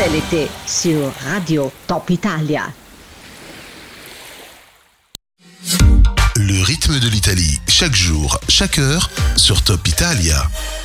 C'est l'été sur Radio Top Italia. Le rythme de l'Italie, chaque jour, chaque heure, sur Top Italia.